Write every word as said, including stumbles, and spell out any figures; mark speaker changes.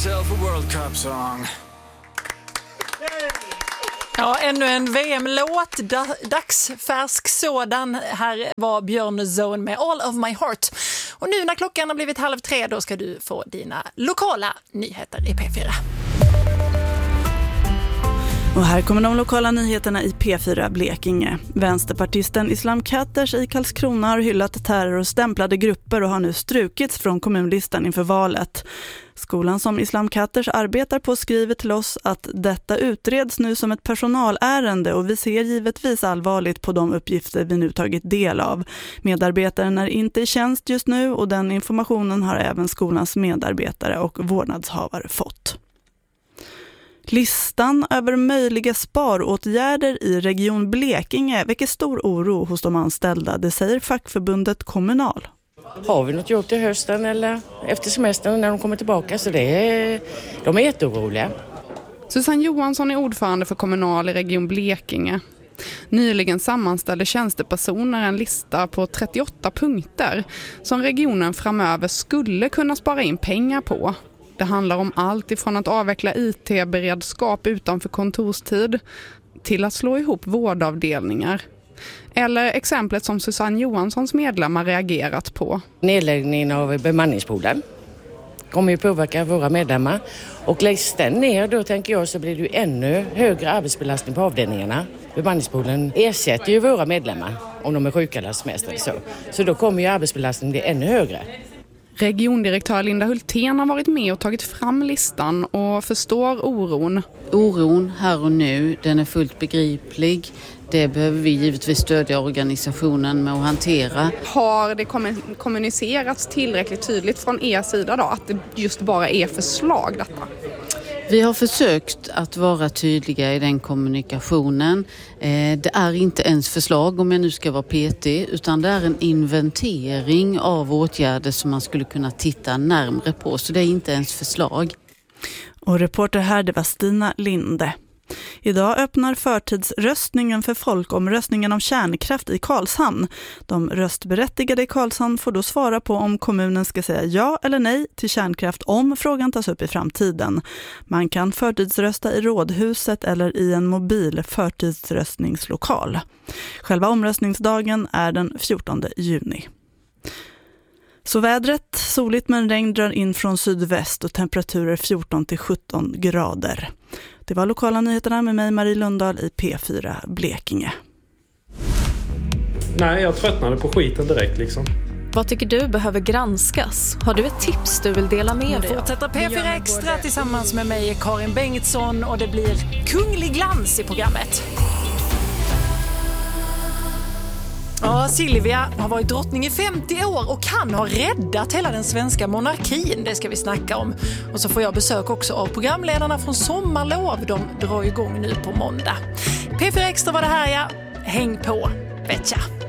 Speaker 1: myself a World Cup song.
Speaker 2: Ja, ännu en V M-låt, da- dagsfärsk sådan. Här var Björn Zone med All of My Heart. Och nu när klockan har blivit halv tre, då ska du få dina lokala nyheter i P fyra.
Speaker 3: Och här kommer de lokala nyheterna i P fyra Blekinge. Vänsterpartisten Islam Katters i Karlskrona har hyllat terror och stämplade grupper och har nu strukits från kommunlistan inför valet. Skolan som Islam Katters arbetar på skriver till oss att detta utreds nu som ett personalärende och vi ser givetvis allvarligt på de uppgifter vi nu tagit del av. Medarbetaren är inte i tjänst just nu och den informationen har även skolans medarbetare och vårdnadshavare fått. Listan över möjliga sparåtgärder i Region Blekinge väcker stor oro hos de anställda, det säger fackförbundet Kommunal.
Speaker 4: Har vi något gjort till hösten eller efter semestern när de kommer tillbaka, så det är, de är jätteoroliga.
Speaker 5: Susanne Johansson är ordförande för Kommunal i Region Blekinge. Nyligen sammanställde tjänstepersoner en lista på trettioåtta punkter som regionen framöver skulle kunna spara in pengar på. Det handlar om allt ifrån att avveckla I T-beredskap utanför kontorstid till att slå ihop vårdavdelningar. Eller exemplet som Susanne Johanssons medlemmar reagerat på.
Speaker 4: Nedläggningen av bemanningspoolen kommer ju påverka våra medlemmar. Och läggs den ner, då tänker jag, så blir det ju ännu högre arbetsbelastning på avdelningarna. Bemanningspoolen ersätter ju våra medlemmar om de är sjuka eller semester eller så. Så då kommer ju arbetsbelastningen bli ännu högre.
Speaker 5: Regiondirektör Linda Hultén har varit med och tagit fram listan och förstår oron.
Speaker 6: Oron här och nu, den är fullt begriplig. Det behöver vi givetvis stödja organisationen med att hantera.
Speaker 5: Har det kommunicerats tillräckligt tydligt från er sida då att det just bara är förslag detta?
Speaker 6: Vi har försökt att vara tydliga i den kommunikationen. Det är inte ens förslag, om jag nu ska vara petig, utan det är en inventering av åtgärder som man skulle kunna titta närmare på. Så det är inte ens förslag.
Speaker 3: Och reporter här, det var Stina Linde. Idag öppnar förtidsröstningen för folkomröstningen om kärnkraft i Karlshamn. De röstberättigade i Karlshamn får då svara på om kommunen ska säga ja eller nej till kärnkraft om frågan tas upp i framtiden. Man kan förtidsrösta i rådhuset eller i en mobil förtidsröstningslokal. Själva omröstningsdagen är den fjortonde juni. Så vädret, soligt men regn drar in från sydväst och temperaturer fjorton till sjutton grader. Det var lokala nyheterna med mig Marie Lundahl i P fyra Blekinge.
Speaker 7: Nej, jag tröttnade på skiten direkt liksom.
Speaker 8: Vad tycker du behöver granskas? Har du ett tips du vill dela med dig av?
Speaker 2: Fortsätter P fyra Extra tillsammans med mig Karin Bengtsson och det blir kunglig glans i programmet. Ja, Silvia har varit drottning i femtio år och kan ha räddat hela den svenska monarkin. Det ska vi snacka om. Och så får jag besök också av programledarna från Sommarlov. De drar igång nu på måndag. P fyra Extra var det här, ja. Häng på, vetja.